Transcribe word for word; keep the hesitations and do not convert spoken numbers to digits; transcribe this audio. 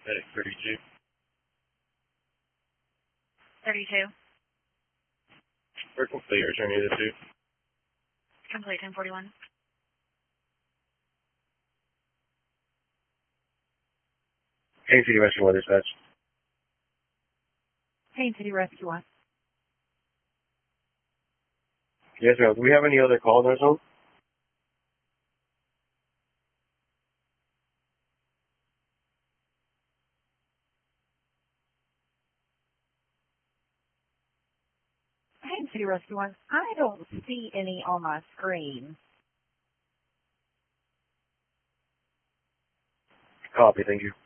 Medic thirty-two. thirty-two. We're complete. Return either two. Complete, ten forty-one. Haines City Rescue One dispatch. Haines City Rescue One. Yes, ma'am. Do we have any other calls in our zone? Haines City Rescue One. I don't see any on my screen. Copy. Thank you.